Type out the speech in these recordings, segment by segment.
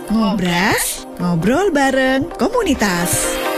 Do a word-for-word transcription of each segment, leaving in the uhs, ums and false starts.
Ngobras, ngobrol bareng komunitas.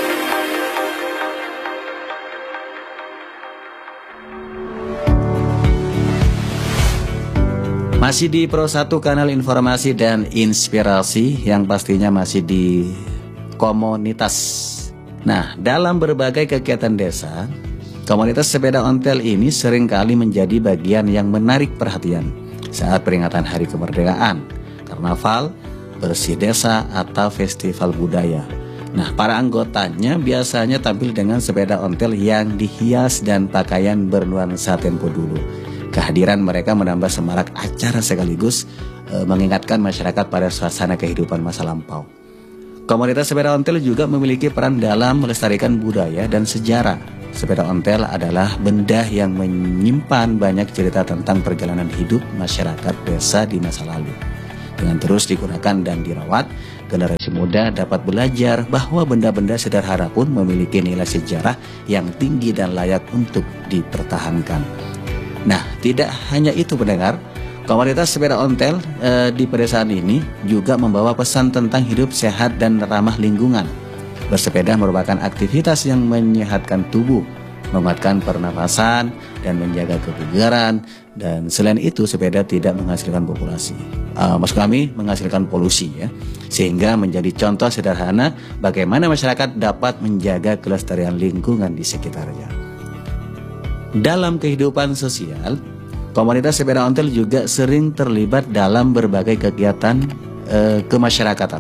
Masih di Pro satu, kanal informasi dan inspirasi yang pastinya masih di komunitas. Nah, dalam berbagai kegiatan desa, komunitas sepeda ontel ini seringkali menjadi bagian yang menarik perhatian saat peringatan Hari Kemerdekaan, karnaval, bersih desa, atau festival budaya. Nah, para anggotanya biasanya tampil dengan sepeda ontel yang dihias dan pakaian bernuansa tempo dulu. Kehadiran mereka menambah semarak acara sekaligus e, mengingatkan masyarakat pada suasana kehidupan masa lampau. Komunitas sepeda ontel juga memiliki peran dalam melestarikan budaya dan sejarah. Sepeda ontel adalah benda yang menyimpan banyak cerita tentang perjalanan hidup masyarakat desa di masa lalu. Dengan terus digunakan dan dirawat, generasi muda dapat belajar bahwa benda-benda sederhana pun memiliki nilai sejarah yang tinggi dan layak untuk dipertahankan. Nah, tidak hanya itu pendengar, komunitas sepeda ontel e, di pedesaan ini juga membawa pesan tentang hidup sehat dan ramah lingkungan. Bersepeda merupakan aktivitas yang menyehatkan tubuh, menguatkan pernafasan, dan menjaga kebugaran. Dan selain itu, sepeda tidak menghasilkan populasi, uh, maksud kami menghasilkan polusi ya, sehingga menjadi contoh sederhana bagaimana masyarakat dapat menjaga kelestarian lingkungan di sekitarnya. Dalam kehidupan sosial, komunitas sepeda ontel juga sering terlibat dalam berbagai kegiatan uh, kemasyarakatan.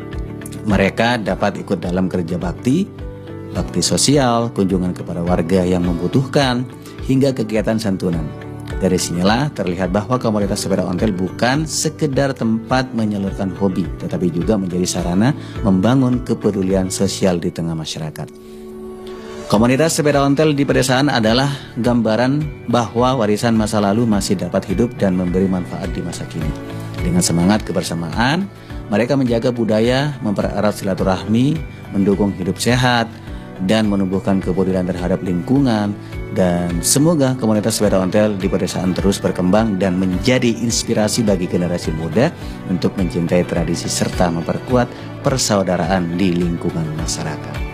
Mereka dapat ikut dalam kerja bakti, bakti sosial, kunjungan kepada warga yang membutuhkan, hingga kegiatan santunan. Dari sinilah terlihat bahwa komunitas sepeda ontel bukan sekedar tempat menyalurkan hobi, tetapi juga menjadi sarana membangun kepedulian sosial di tengah masyarakat. Komunitas sepeda ontel di pedesaan adalah gambaran bahwa warisan masa lalu masih dapat hidup dan memberi manfaat di masa kini. Dengan semangat kebersamaan, mereka menjaga budaya, mempererat silaturahmi, mendukung hidup sehat, dan menumbuhkan kepedulian terhadap lingkungan. Dan semoga komunitas sepeda ontel di pedesaan terus berkembang dan menjadi inspirasi bagi generasi muda untuk mencintai tradisi serta memperkuat persaudaraan di lingkungan masyarakat.